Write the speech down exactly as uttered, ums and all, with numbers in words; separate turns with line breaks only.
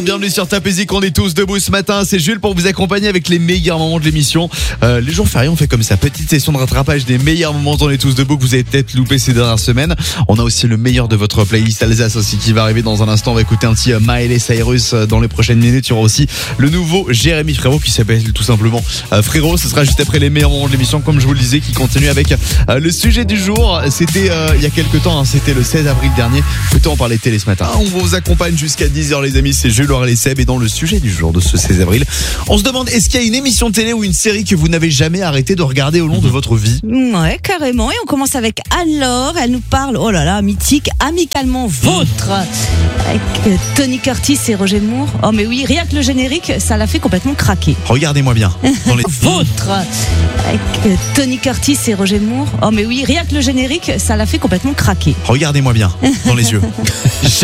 bienvenue sur Tapézik, on est tous debout ce matin, c'est Jules pour vous accompagner avec les meilleurs moments de l'émission. Euh, les jours fériés on fait comme ça, petite session de rattrapage des meilleurs moments On est tous debout que vous avez peut-être loupé ces dernières semaines. On a aussi le meilleur de votre playlist Alsace aussi qui va arriver dans un instant. On va écouter un petit Miley Cyrus dans les prochaines minutes. Il y aura aussi le nouveau Jérémy Frérot qui s'appelle tout simplement euh, Frérot. Ce sera juste après les meilleurs moments de l'émission, comme je vous le disais, qui continue avec euh, le sujet du jour. C'était euh, il y a quelques temps, hein, c'était le seize avril dernier. Peut-être en parler télé ce matin. On vous accompagne jusqu'à dix heures les amis, c'est Jules, Laurel et Seb. Et dans le sujet du jour de ce seize avril, on se demande, est-ce qu'il y a une émission télé ou une série que vous n'avez jamais arrêté de regarder au long de votre vie?
Ouais, carrément. Et on commence avec Anne-Laure. Elle nous parle, oh là là, mythique, Amicalement Vôtre, avec euh, Tony Curtis et Roger Moore. Oh mais oui, rien que le générique, ça l'a fait complètement craquer.
Regardez-moi bien. Dans les...
Vôtre, avec euh, Tony Curtis et Roger Moore. Oh mais oui, rien que le générique, ça l'a fait complètement craquer.
Regardez-moi bien dans les yeux.